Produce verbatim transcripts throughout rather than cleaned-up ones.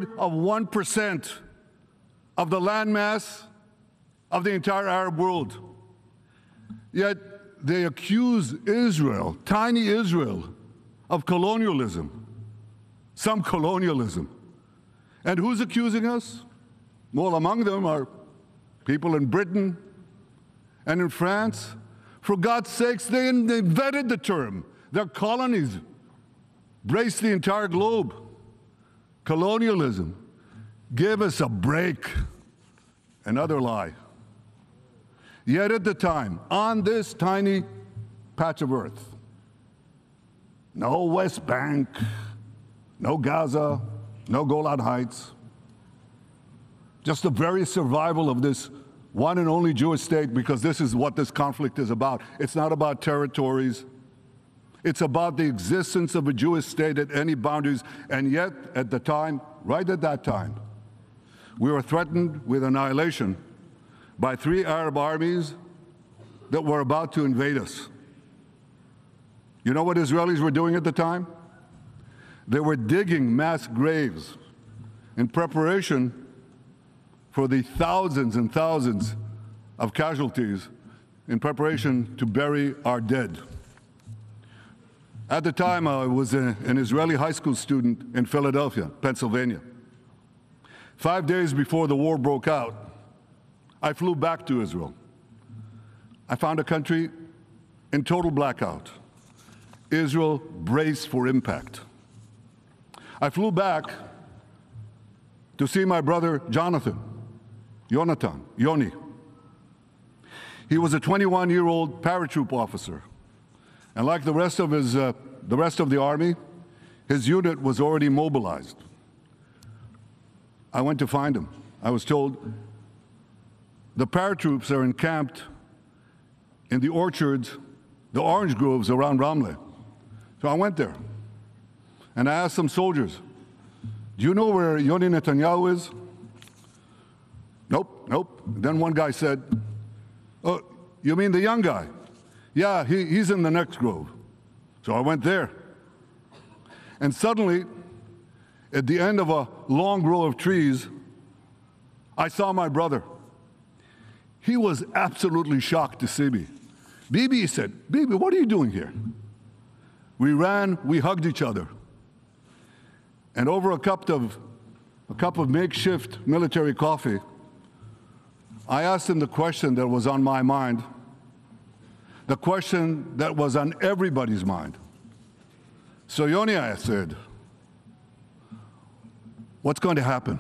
one-third of one percent of the landmass of the entire Arab world. Yet they accuse Israel, tiny Israel, of colonialism, some colonialism. And who's accusing us? Well, among them are people in Britain and in France. For God's sakes, they invented the term. Their colonies embraced the entire globe. Colonialism. Give us a break. Another lie. Yet at the time, on this tiny patch of earth, no West Bank, no Gaza, no Golan Heights, just the very survival of this one and only Jewish state, because this is what this conflict is about. It's not about territories. It's about the existence of a Jewish state at any boundaries. And yet, at the time, right at that time, we were threatened with annihilation by three Arab armies that were about to invade us. You know what Israelis were doing at the time? They were digging mass graves in preparation for the thousands and thousands of casualties, in preparation to bury our dead. At the time, I was a, an Israeli high school student in Philadelphia, Pennsylvania. Five days before the war broke out, I flew back to Israel. I found a country in total blackout. Israel braced for impact. I flew back to see my brother Jonathan, Yonatan, Yoni. He was a twenty-one-year-old paratroop officer. And like the rest of his, uh, the rest of the army, his unit was already mobilized. I went to find him. I was told the paratroops are encamped in the orchards, the orange groves around Ramleh. So I went there, and I asked some soldiers, do you know where Yoni Netanyahu is? Nope, nope. Then one guy said, oh, you mean the young guy? Yeah, he, he's in the next grove. So I went there. And suddenly, at the end of a long row of trees, I saw my brother. He was absolutely shocked to see me. Bibi, he said, Bibi, what are you doing here? We ran, we hugged each other. And over a cup of, a cup of makeshift military coffee, I asked him the question that was on my mind, the question that was on everybody's mind. So Yoni, I said, what's going to happen?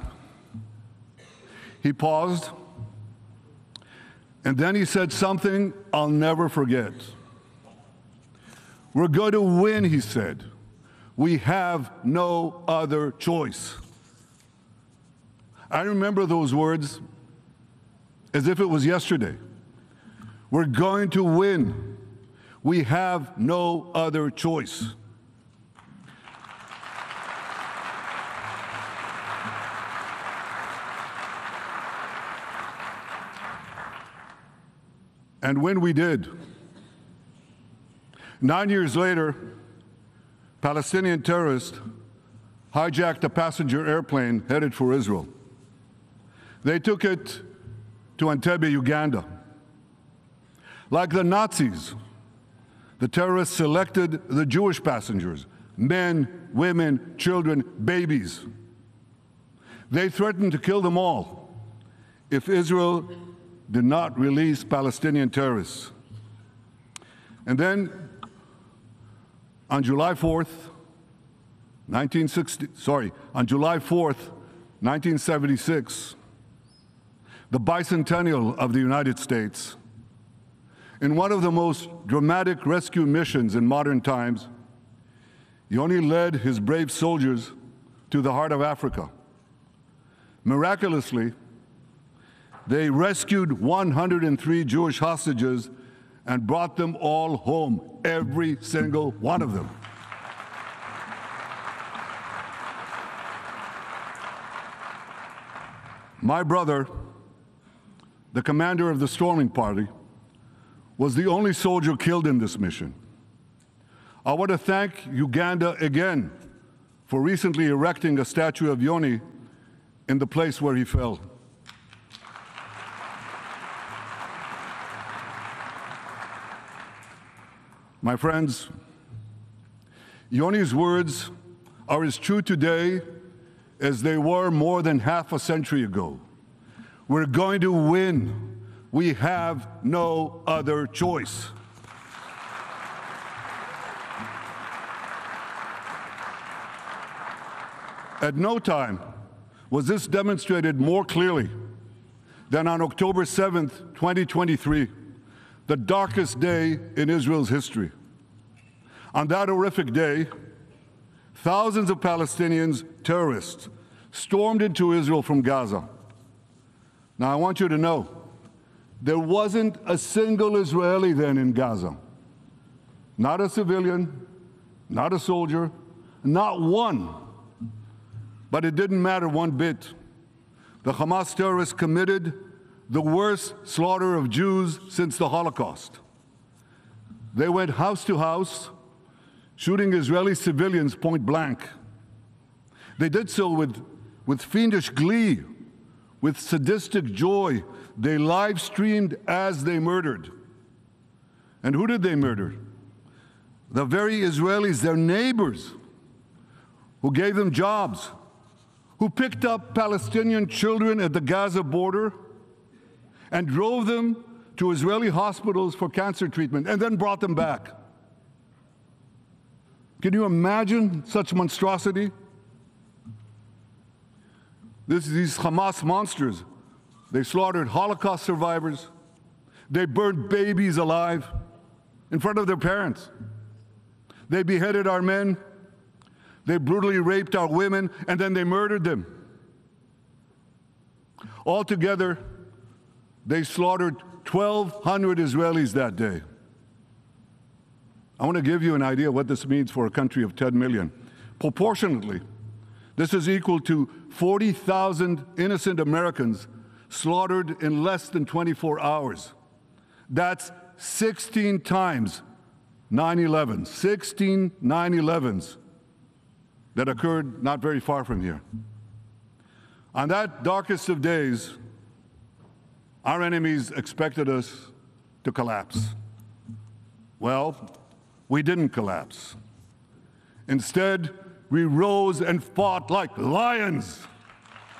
He paused, and then he said something I'll never forget. We're going to win, he said. We have no other choice. I remember those words as if it was yesterday. We're going to win. We have no other choice. And when we did, nine years later, Palestinian terrorists hijacked a passenger airplane headed for Israel. They took it to Entebbe, Uganda. Like the Nazis, the terrorists selected the Jewish passengers, men, women, children, babies. They threatened to kill them all if Israel did not release Palestinian terrorists. And then, on July fourth, nineteen sixty, sorry, on July fourth, nineteen seventy-six, the bicentennial of the United States, in one of the most dramatic rescue missions in modern times, Yoni led his brave soldiers to the heart of Africa. Miraculously, they rescued one hundred three Jewish hostages and brought them all home, every single one of them. My brother, the commander of the storming party, was the only soldier killed in this mission. I want to thank Uganda again for recently erecting a statue of Yoni in the place where he fell. My friends, Yoni's words are as true today as they were more than half a century ago. We're going to win. We have no other choice. At no time was this demonstrated more clearly than on October seventh, twenty twenty-three, the darkest day in Israel's history. On that horrific day, thousands of Palestinians, terrorists, stormed into Israel from Gaza. Now, I want you to know, there wasn't a single Israeli then in Gaza. Not a civilian, not a soldier, not one. But it didn't matter one bit. The Hamas terrorists committed the worst slaughter of Jews since the Holocaust. They went house to house, shooting Israeli civilians point blank. They did so with, with fiendish glee, with sadistic joy. They live-streamed as they murdered. And who did they murder? The very Israelis, their neighbors, who gave them jobs, who picked up Palestinian children at the Gaza border and drove them to Israeli hospitals for cancer treatment and then brought them back. Can you imagine such monstrosity? This, these Hamas monsters, they slaughtered Holocaust survivors. They burned babies alive in front of their parents. They beheaded our men. They brutally raped our women, and then they murdered them. Altogether, they slaughtered twelve hundred Israelis that day. I want to give you an idea of what this means for a country of ten million. Proportionately, this is equal to forty thousand innocent Americans slaughtered in less than twenty-four hours. That's sixteen times nine eleven, sixteen nine elevens that occurred not very far from here. On that darkest of days, our enemies expected us to collapse. Well, we didn't collapse. Instead, we rose and fought like lions.